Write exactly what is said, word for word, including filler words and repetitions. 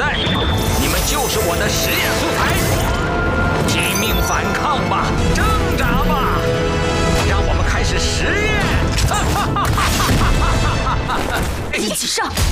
在，你们就是我的实验素材。拼命反抗吧，挣扎吧，让我们开始实验！哈哈哈哈哈哈！ 一起上！